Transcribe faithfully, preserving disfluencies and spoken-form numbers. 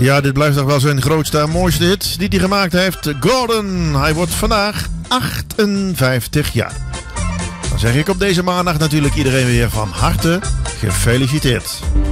Ja, dit blijft nog wel zijn grootste en mooiste hit die hij gemaakt heeft. Gordon, hij wordt vandaag achtenvijftig jaar. Dan zeg ik op deze maandag natuurlijk iedereen weer van harte gefeliciteerd.